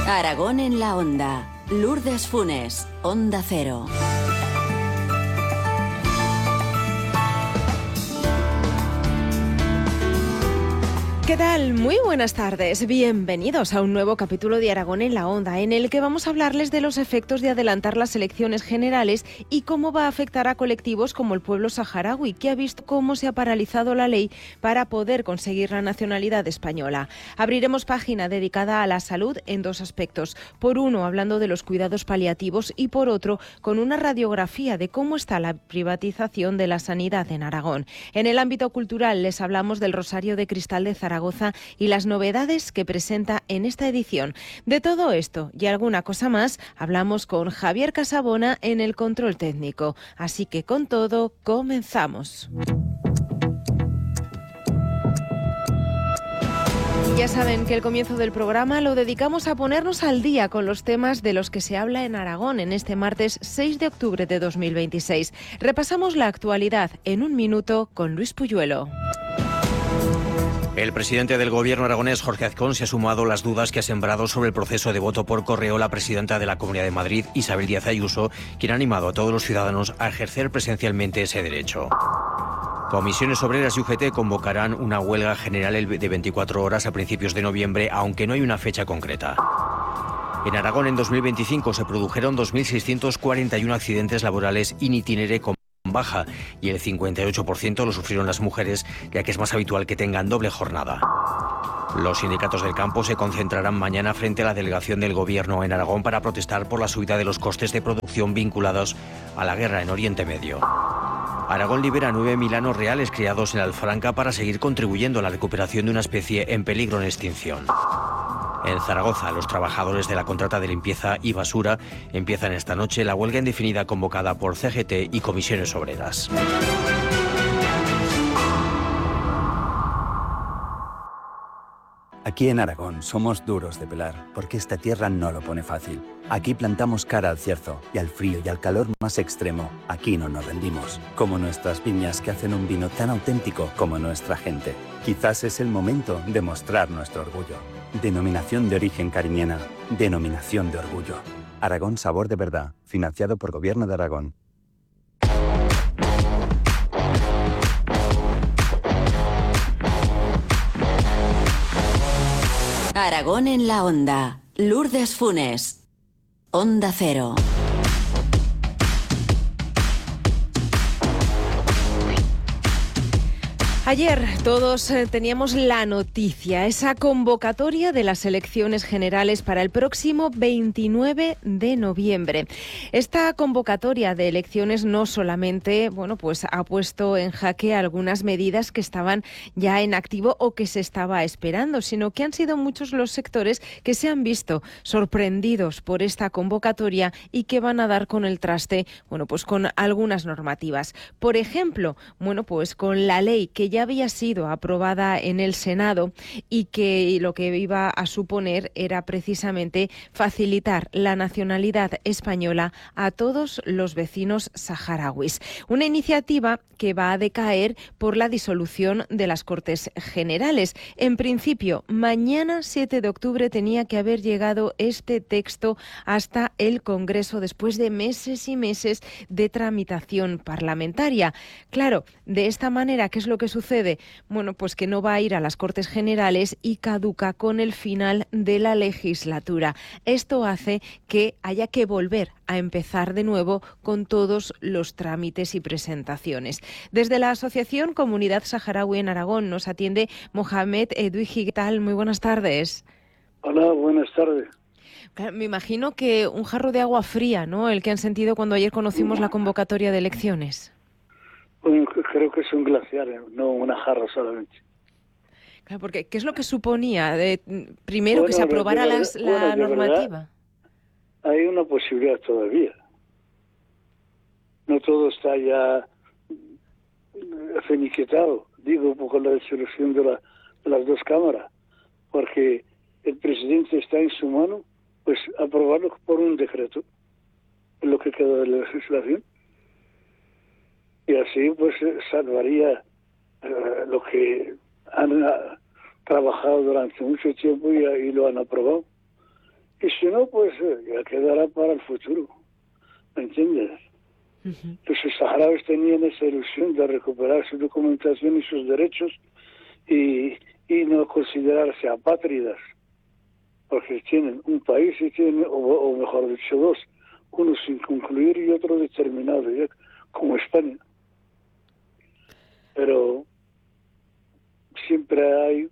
Aragón en la Onda. Lourdes Funes, Onda Cero. ¿Qué tal? Muy buenas tardes. Bienvenidos a un nuevo capítulo de Aragón en la Onda, en el que vamos a hablarles de los efectos de adelantar las elecciones generales y cómo va a afectar a colectivos como el pueblo saharaui, que ha visto cómo se ha paralizado la ley para poder conseguir la nacionalidad española. Abriremos página dedicada a la salud en dos aspectos. Por uno, hablando de los cuidados paliativos y por otro, con una radiografía de cómo está la privatización de la sanidad en Aragón. En el ámbito cultural les hablamos del Rosario de Cristal de Zaragoza y las novedades que presenta en esta edición. De todo esto y alguna cosa más hablamos con Javier Casabona en el control técnico. Así que con todo, comenzamos. Ya saben que el comienzo del programa lo dedicamos a ponernos al día con los temas de los que se habla en Aragón en este martes 6 de octubre de 2026. Repasamos la actualidad en un minuto con Luis Puyuelo. El presidente del gobierno aragonés, Jorge Azcón, se ha sumado las dudas que ha sembrado sobre el proceso de voto por correo la presidenta de la Comunidad de Madrid, Isabel Díaz Ayuso, quien ha animado a todos los ciudadanos a ejercer presencialmente ese derecho. Comisiones Obreras y UGT convocarán una huelga general de 24 horas a principios de noviembre, aunque no hay una fecha concreta. En Aragón, en 2025, se produjeron 2.641 accidentes laborales in itinere con baja y el 58% lo sufrieron las mujeres, ya que es más habitual que tengan doble jornada. Los sindicatos del campo se concentrarán mañana frente a la delegación del Gobierno en Aragón para protestar por la subida de los costes de producción vinculados a la guerra en Oriente Medio. Aragón libera 9 milanos reales criados en Alfranca para seguir contribuyendo a la recuperación de una especie en peligro en extinción. En Zaragoza, los trabajadores de la contrata de limpieza y basura empiezan esta noche la huelga indefinida convocada por CGT y Comisiones Obreras. Aquí en Aragón somos duros de pelar, porque esta tierra no lo pone fácil. Aquí plantamos cara al cierzo y al frío y al calor más extremo. Aquí no nos rendimos, como nuestras viñas que hacen un vino tan auténtico como nuestra gente. Quizás es el momento de mostrar nuestro orgullo. Denominación de origen cariñena, denominación de orgullo. Aragón Sabor de Verdad, financiado por Gobierno de Aragón. Aragón en la Onda. Lourdes Funes, Onda Cero. Ayer todos teníamos la noticia, esa convocatoria de las elecciones generales para el próximo 29 de noviembre. Esta convocatoria de elecciones no solamente, pues ha puesto en jaque algunas medidas que estaban ya en activo o que se estaba esperando, sino que han sido muchos los sectores que se han visto sorprendidos por esta convocatoria y que van a dar con el traste, pues con algunas normativas. Por ejemplo, con la ley que ya había sido aprobada en el Senado y que lo que iba a suponer era precisamente facilitar la nacionalidad española a todos los vecinos saharauis. Una iniciativa que va a decaer por la disolución de las Cortes Generales. En principio, mañana 7 de octubre tenía que haber llegado este texto hasta el Congreso después de meses y meses de tramitación parlamentaria. Claro, de esta manera, ¿qué es lo que sucede? Que no va a ir a las Cortes Generales y caduca con el final de la legislatura. Esto hace que haya que volver a empezar de nuevo con todos los trámites y presentaciones. Desde la Asociación Comunidad Saharaui en Aragón nos atiende Mohamed Edwigi. ¿Qué tal? Muy buenas tardes. Hola, buenas tardes. Me imagino que un jarro de agua fría, ¿no?, el que han sentido cuando ayer conocimos la convocatoria de elecciones. Bueno, creo que es un glaciar, no una jarra solamente. Claro, porque ¿qué es lo que suponía? Primero, que se aprobara la normativa. Verdad, hay una posibilidad todavía. No todo está ya finiquitado, digo, con la disolución de las dos cámaras, porque el presidente está en su mano, pues aprobarlo por un decreto, en lo que queda de la legislación. Y así pues salvaría lo que han trabajado durante mucho tiempo y lo han aprobado. Y si no, pues ya quedará para el futuro. ¿Me entiendes? Los saharauis tenían esa ilusión de recuperar su documentación y sus derechos y no considerarse apátridas, porque tienen un país y tienen, o mejor dicho, dos, uno sin concluir y otro determinado, ya, como España. Pero siempre hay,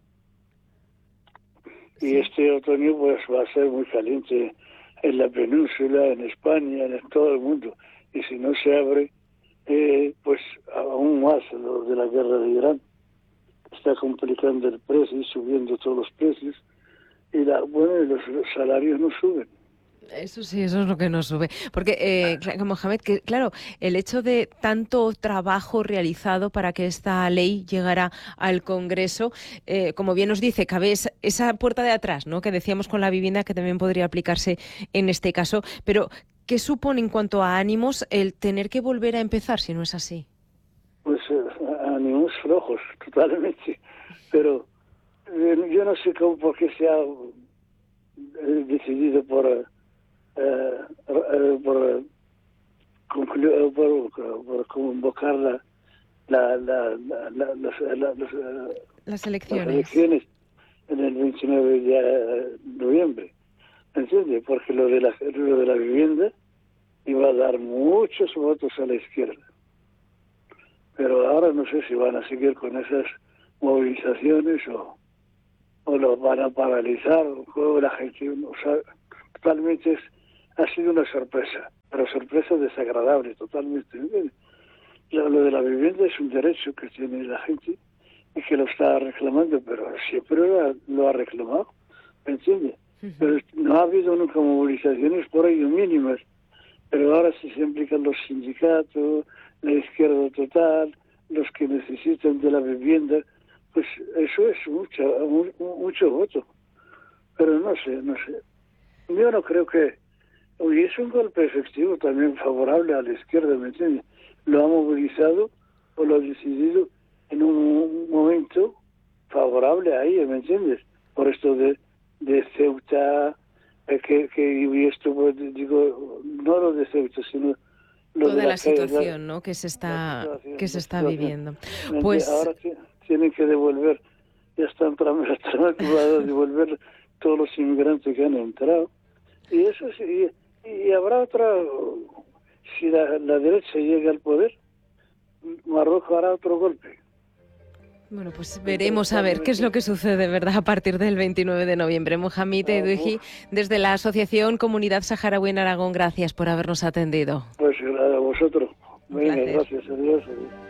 y este otoño pues va a ser muy caliente en la península, en España, en todo el mundo. Y si no se abre, pues aún más lo de la guerra de Irán. Está complicando el precio y subiendo todos los precios. Y los salarios no suben. Eso sí, eso es lo que nos sube. Porque, Mohamed, que claro, el hecho de tanto trabajo realizado para que esta ley llegara al Congreso, como bien nos dice, cabe esa puerta de atrás, ¿no?, que decíamos con la vivienda, que también podría aplicarse en este caso. Pero, ¿qué supone en cuanto a ánimos el tener que volver a empezar si no es así? Pues ánimos flojos, totalmente. Pero yo no sé por qué se ha decidido por convocar las elecciones en el 29 de noviembre. ¿Entiendes? Porque lo de la vivienda iba a dar muchos votos a la izquierda. Pero ahora no sé si van a seguir con esas movilizaciones o lo van a paralizar, o la gente, o sea, totalmente ha sido una sorpresa, pero sorpresa desagradable, totalmente. Lo de la vivienda es un derecho que tiene la gente y que lo está reclamando, pero siempre lo ha reclamado, ¿me entiendes? Pero no ha habido nunca movilizaciones por ello mínimas, pero ahora sí se implican los sindicatos, la izquierda total, los que necesitan de la vivienda, pues eso es mucho voto. Pero no sé. Yo no creo que... Hoy es un golpe efectivo también favorable a la izquierda, ¿me entiendes? Lo ha movilizado o lo ha decidido en un momento favorable a ella, ¿me entiendes? Por esto de Ceuta, y esto, pues, digo, no lo de Ceuta, sino... Toda la situación, ¿no?, que se está viviendo. Pues ahora tienen que devolver, ya están tratando de devolver todos los inmigrantes que han entrado. Y eso sí, y habrá otra, si la derecha llega al poder, Marruecos hará otro golpe. Bueno, pues veremos a ver qué es lo que sucede, ¿verdad?, a partir del 29 de noviembre. Mohamed Edouhi, desde la Asociación Comunidad Saharaui en Aragón, gracias por habernos atendido. Pues a vosotros. Venga, gracias. Adiós.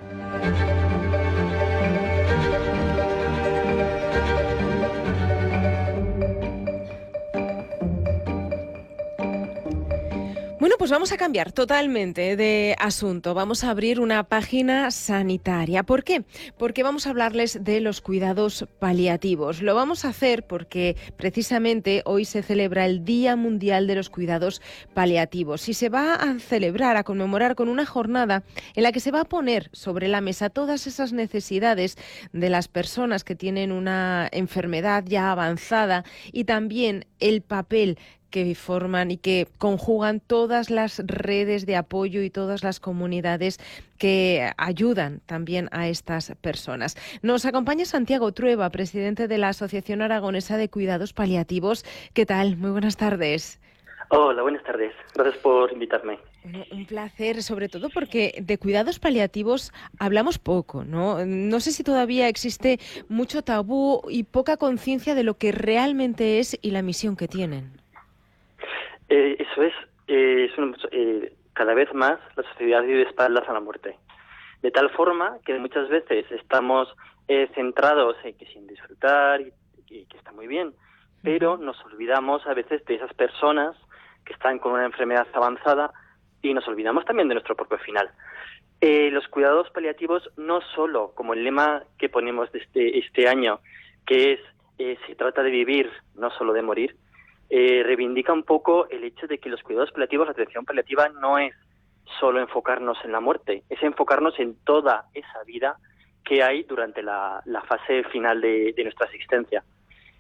Bueno, pues vamos a cambiar totalmente de asunto. Vamos a abrir una página sanitaria. ¿Por qué? Porque vamos a hablarles de los cuidados paliativos. Lo vamos a hacer porque precisamente hoy se celebra el Día Mundial de los Cuidados Paliativos y se va a celebrar, a conmemorar con una jornada en la que se va a poner sobre la mesa todas esas necesidades de las personas que tienen una enfermedad ya avanzada y también el papel que forman y que conjugan todas las redes de apoyo y todas las comunidades que ayudan también a estas personas. Nos acompaña Santiago Trueba, presidente de la Asociación Aragonesa de Cuidados Paliativos. ¿Qué tal? Muy buenas tardes. Hola, buenas tardes. Gracias por invitarme. Bueno, un placer, sobre todo porque de cuidados paliativos hablamos poco, ¿no? No sé si todavía existe mucho tabú y poca conciencia de lo que realmente es y la misión que tienen. Eso es, cada vez más la sociedad vive de espaldas a la muerte. De tal forma que muchas veces estamos centrados en que sin disfrutar, y que está muy bien, pero nos olvidamos a veces de esas personas que están con una enfermedad avanzada y nos olvidamos también de nuestro propio final. Los cuidados paliativos no solo, como el lema que ponemos de este año, que es se trata de vivir, no solo de morir, reivindica un poco el hecho de que los cuidados paliativos, la atención paliativa, no es solo enfocarnos en la muerte, es enfocarnos en toda esa vida que hay durante la fase final de nuestra existencia.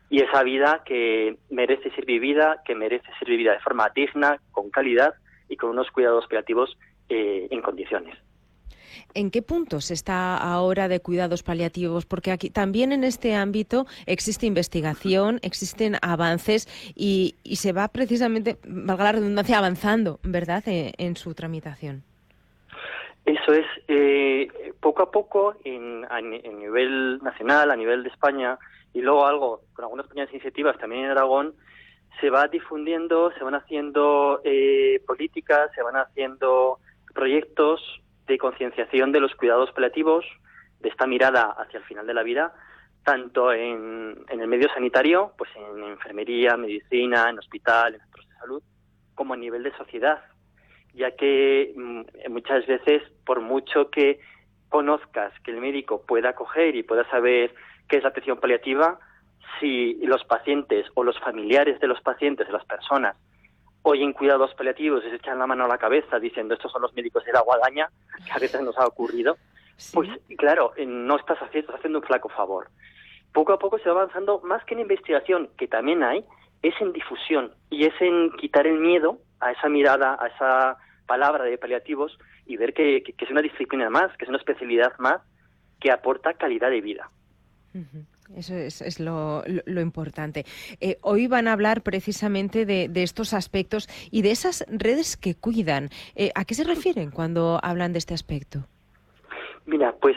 y esa vida que merece ser vivida de forma digna, con calidad y con unos cuidados paliativos en condiciones. ¿En qué puntos está ahora de cuidados paliativos? Porque aquí también en este ámbito existe investigación, existen avances y se va precisamente, valga la redundancia, avanzando, ¿verdad?, en su tramitación. Eso es, poco a poco, a nivel nacional, a nivel de España, y luego algo con algunas pequeñas iniciativas también en Aragón, se va difundiendo, se van haciendo políticas, se van haciendo proyectos de concienciación de los cuidados paliativos, de esta mirada hacia el final de la vida, tanto en el medio sanitario, pues en enfermería, medicina, en hospital, en centros de salud, como a nivel de sociedad, ya que muchas veces, por mucho que conozcas, que el médico pueda coger y pueda saber qué es la atención paliativa, si los pacientes o los familiares de los pacientes, de las personas, oyen cuidados paliativos y se echan la mano a la cabeza diciendo estos son los médicos de la guadaña, que a veces nos ha ocurrido, ¿sí? Pues claro, no estás haciendo un flaco favor. Poco a poco se va avanzando, más que en investigación, que también hay, es en difusión y es en quitar el miedo a esa mirada, a esa palabra de paliativos y ver que es una disciplina más, que es una especialidad más que aporta calidad de vida. Uh-huh. Eso es lo importante. Hoy van a hablar precisamente de estos aspectos y de esas redes que cuidan. ¿A qué se refieren cuando hablan de este aspecto? Mira, pues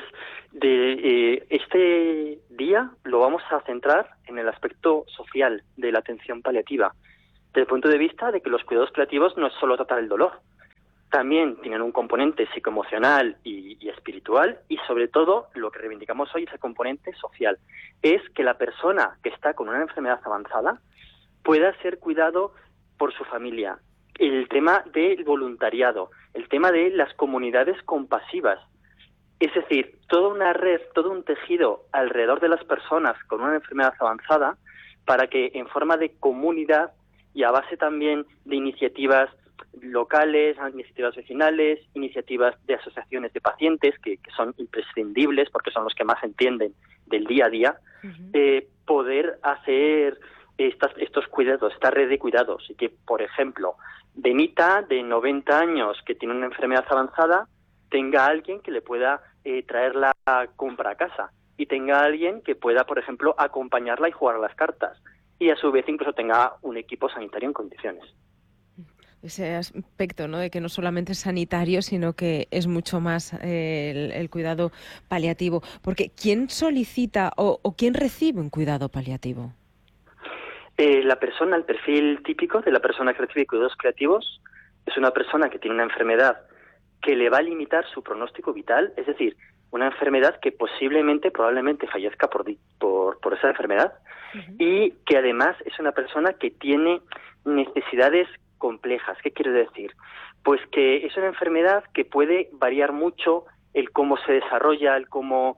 de este día lo vamos a centrar en el aspecto social de la atención paliativa, desde el punto de vista de que los cuidados paliativos no es solo tratar el dolor, también tienen un componente psicoemocional y espiritual, y sobre todo lo que reivindicamos hoy es el componente social, es que la persona que está con una enfermedad avanzada pueda ser cuidado por su familia. El tema del voluntariado, el tema de las comunidades compasivas, es decir, toda una red, todo un tejido alrededor de las personas con una enfermedad avanzada para que en forma de comunidad y a base también de iniciativas locales, iniciativas vecinales, iniciativas de asociaciones de pacientes que son imprescindibles porque son los que más entienden del día a día, poder hacer estos cuidados, esta red de cuidados y que, por ejemplo, Benita, de 90 años, que tiene una enfermedad avanzada, tenga alguien que le pueda traer la compra a casa y tenga alguien que pueda, por ejemplo, acompañarla y jugar a las cartas y a su vez incluso tenga un equipo sanitario en condiciones. Ese aspecto, ¿no?, de que no solamente es sanitario, sino que es mucho más el cuidado paliativo. Porque ¿quién solicita o quién recibe un cuidado paliativo? La persona, el perfil típico de la persona que recibe cuidados paliativos es una persona que tiene una enfermedad que le va a limitar su pronóstico vital, es decir, una enfermedad que probablemente fallezca por esa enfermedad, y que además es una persona que tiene necesidades complejas. ¿Qué quiero decir? Pues que es una enfermedad que puede variar mucho el cómo se desarrolla, el cómo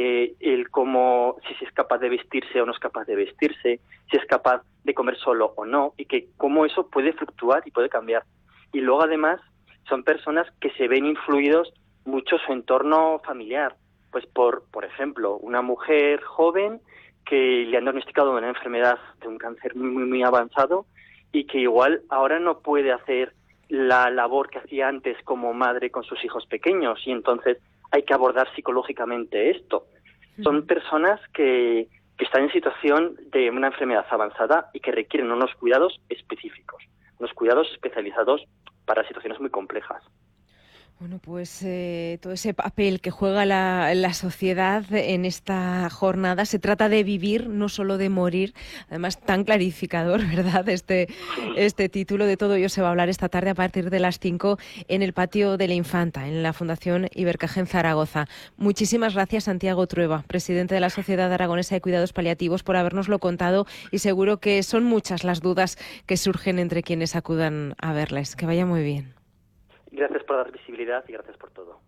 si es capaz de vestirse o no es capaz de vestirse, si es capaz de comer solo o no, y que cómo eso puede fluctuar y puede cambiar. Y luego además son personas que se ven influidos mucho su entorno familiar, pues por ejemplo, una mujer joven que le han diagnosticado una enfermedad de un cáncer muy avanzado y que igual ahora no puede hacer la labor que hacía antes como madre con sus hijos pequeños y entonces hay que abordar psicológicamente esto. Son personas que están en situación de una enfermedad avanzada y que requieren unos cuidados específicos, unos cuidados especializados para situaciones muy complejas. Bueno, pues todo ese papel que juega la sociedad en esta jornada, se trata de vivir, no solo de morir, además tan clarificador, ¿verdad? Este título. De todo ello se va a hablar esta tarde a partir de las 5 en el Patio de la Infanta, en la Fundación Ibercaja Zaragoza. Muchísimas gracias, Santiago Trueba, presidente de la Sociedad Aragonesa de Cuidados Paliativos, por habernoslo contado, y seguro que son muchas las dudas que surgen entre quienes acudan a verles. Que vaya muy bien. Gracias por dar visibilidad y gracias por todo.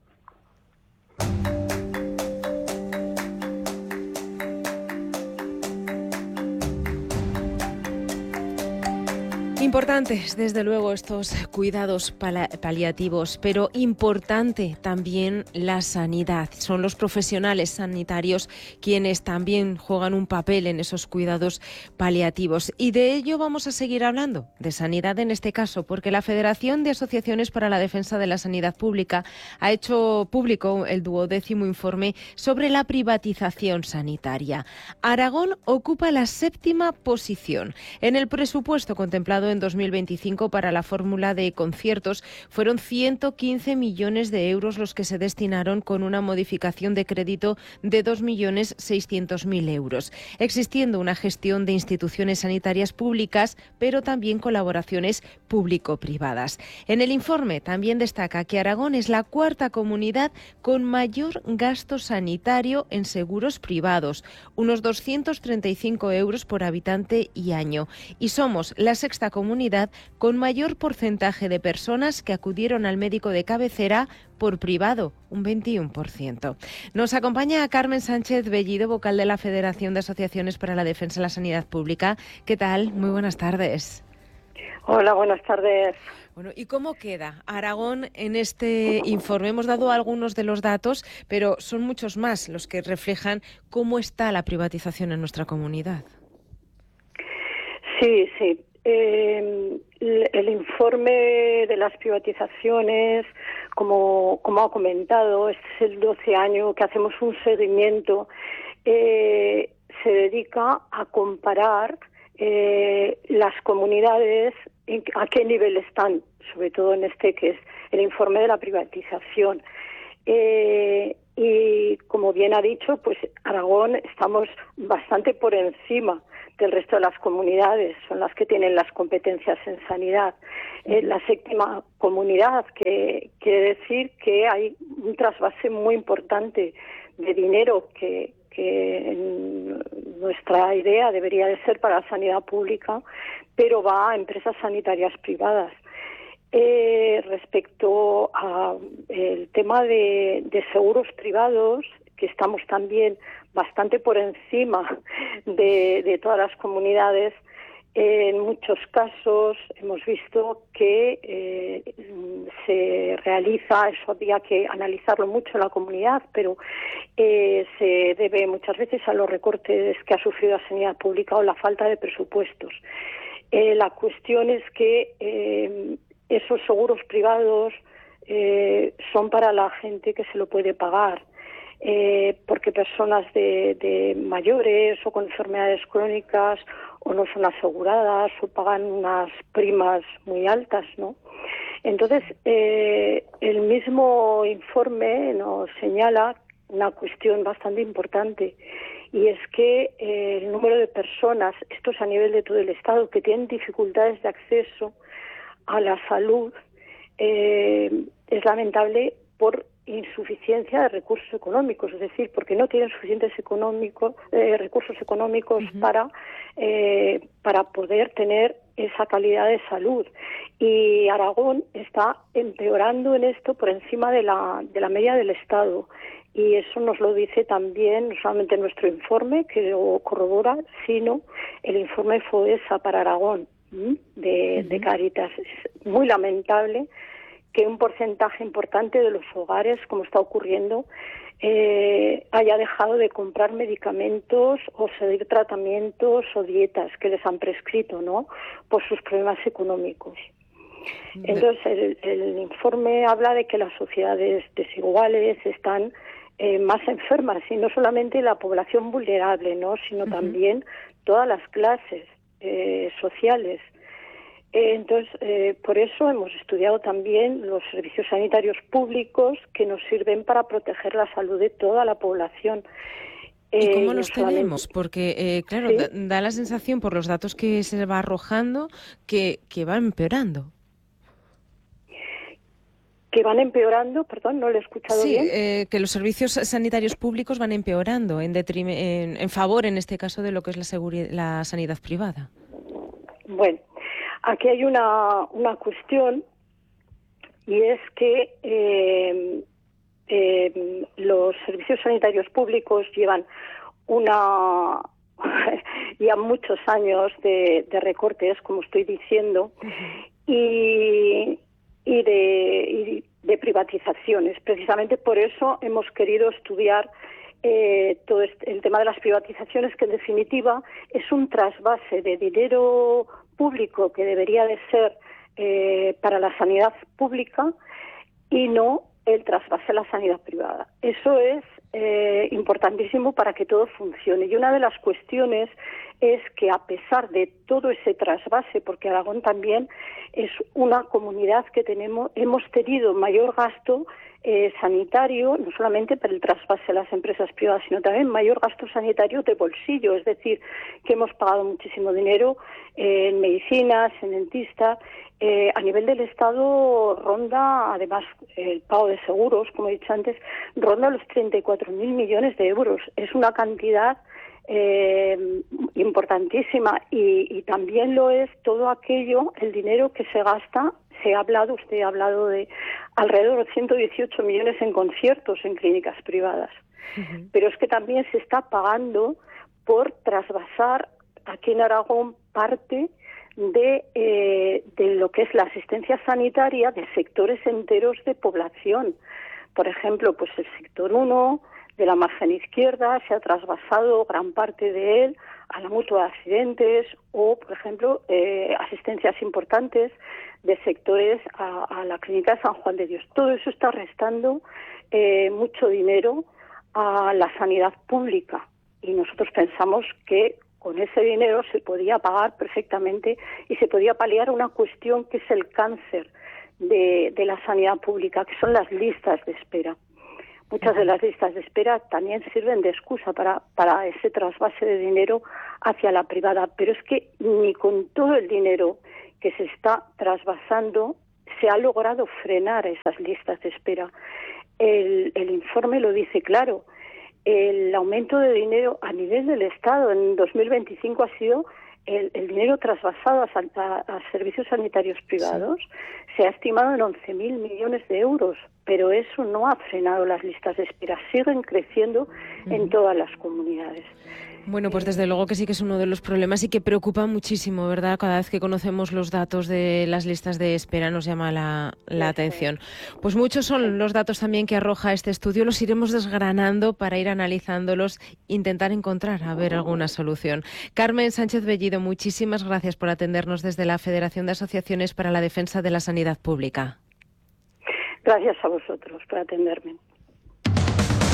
Importantes, desde luego, estos cuidados paliativos, pero importante también la sanidad. Son los profesionales sanitarios quienes también juegan un papel en esos cuidados paliativos. Y de ello vamos a seguir hablando, de sanidad en este caso, porque la Federación de Asociaciones para la Defensa de la Sanidad Pública ha hecho público el 12º informe sobre la privatización sanitaria. Aragón ocupa la 7ª posición. En el presupuesto contemplado en 2025 para la fórmula de conciertos fueron 115 millones de euros los que se destinaron con una modificación de crédito de 2.600.000 euros, existiendo una gestión de instituciones sanitarias públicas, pero también colaboraciones público-privadas. En el informe también destaca que Aragón es la 4ª comunidad con mayor gasto sanitario en seguros privados, unos 235 euros por habitante y año, y somos la 6ª comunidad con mayor porcentaje de personas que acudieron al médico de cabecera por privado, un 21%. Nos acompaña Carmen Sánchez Bellido, vocal de la Federación de Asociaciones para la Defensa de la Sanidad Pública. ¿Qué tal? Muy buenas tardes. Hola, buenas tardes. Bueno, ¿y cómo queda Aragón en este informe? Hemos dado algunos de los datos, pero son muchos más los que reflejan cómo está la privatización en nuestra comunidad. Sí. El informe de las privatizaciones, como ha comentado, este es el 12 año que hacemos un seguimiento, se dedica a comparar las comunidades, a qué nivel están, sobre todo en este que es el informe de la privatización. Y como bien ha dicho, pues Aragón estamos bastante por encima del resto de las comunidades, son las que tienen las competencias en sanidad. La 7ª comunidad, que quiere decir que hay un trasvase muy importante de dinero que en nuestra idea debería de ser para la sanidad pública, pero va a empresas sanitarias privadas. Respecto a el tema de seguros privados, que estamos también bastante por encima de todas las comunidades, en muchos casos hemos visto que se realiza, eso había que analizarlo mucho en la comunidad, pero se debe muchas veces a los recortes que ha sufrido la sanidad pública o la falta de presupuestos. La cuestión es que esos seguros privados son para la gente que se lo puede pagar, porque personas de mayores o con enfermedades crónicas o no son aseguradas o pagan unas primas muy altas, ¿no? Entonces, el mismo informe nos señala una cuestión bastante importante, y es que el número de personas, esto es a nivel de todo el Estado, que tienen dificultades de acceso a la salud, es lamentable por insuficiencia de recursos económicos, es decir, porque no tienen suficientes recursos económicos para poder tener esa calidad de salud. Y Aragón está empeorando en esto por encima de la media del Estado. Y eso nos lo dice también no solamente nuestro informe, que lo corrobora, sino el informe FOESA para Aragón de Cáritas. Es muy lamentable que un porcentaje importante de los hogares, como está ocurriendo, haya dejado de comprar medicamentos o seguir tratamientos o dietas que les han prescrito, ¿no?, por sus problemas económicos. Entonces, el informe habla de que las sociedades desiguales están más enfermas, y no solamente la población vulnerable, ¿no?, sino también todas las clases sociales. Entonces, por eso hemos estudiado también los servicios sanitarios públicos que nos sirven para proteger la salud de toda la población. ¿Y cómo los tenemos? Porque, claro, ¿sí? Da la sensación, por los datos que se va arrojando, que va empeorando. ¿Que van empeorando? Perdón, no lo he escuchado bien. Sí, que los servicios sanitarios públicos van empeorando en favor, en este caso, de lo que es la sanidad privada. Bueno, aquí hay una cuestión, y es que los servicios sanitarios públicos llevan ya muchos años de recortes, como estoy diciendo, y de privatizaciones. Precisamente por eso hemos querido estudiar todo el tema de las privatizaciones, que en definitiva es un trasvase de dinero público que debería de ser para la sanidad pública y no el trasvase a la sanidad privada. Eso es importantísimo para que todo funcione. Y una de las cuestiones es que, a pesar de todo ese trasvase, porque Aragón también es una comunidad que hemos tenido mayor gasto sanitario, no solamente para el trasvase a las empresas privadas, sino también mayor gasto sanitario de bolsillo, es decir, que hemos pagado muchísimo dinero en medicinas, en dentistas. A nivel del Estado ronda, además, el pago de seguros, como he dicho antes, ronda los 34.000 millones de euros. Es una cantidad importantísima, y también lo es todo aquello, el dinero que se gasta. Usted ha hablado de alrededor de 118 millones en conciertos en clínicas privadas. Pero es que también se está pagando por trasvasar aquí en Aragón parte de lo que es la asistencia sanitaria de sectores enteros de población. Por ejemplo, pues el sector 1 de la margen izquierda se ha trasvasado gran parte de él a la mutua de accidentes, o, por ejemplo, asistencias importantes de sectores a la clínica de San Juan de Dios. Todo eso está restando mucho dinero a la sanidad pública, y nosotros pensamos que con ese dinero se podía pagar perfectamente y se podía paliar una cuestión que es el cáncer de la sanidad pública, que son las listas de espera. Muchas de las listas de espera también sirven de excusa para ese trasvase de dinero hacia la privada, pero es que ni con todo el dinero que se está trasvasando se ha logrado frenar esas listas de espera. El informe lo dice claro. El aumento de dinero a nivel del Estado en 2025 ha sido el dinero trasvasado a servicios sanitarios privados. Se ha estimado en 11.000 millones de euros, pero eso no ha frenado las listas de espera. Siguen creciendo en todas las comunidades. Bueno, pues desde luego que sí que es uno de los problemas y que preocupa muchísimo, ¿verdad? Cada vez que conocemos los datos de las listas de espera nos llama la atención. Pues muchos son los datos también que arroja este estudio. Los iremos desgranando para ir analizándolos, intentar encontrar, alguna solución. Carmen Sánchez Bellido, muchísimas gracias por atendernos desde la Federación de Asociaciones para la Defensa de la Sanidad Pública. Gracias a vosotros por atenderme.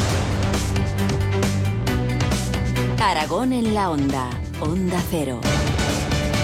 Aragón en la Onda, Onda Cero.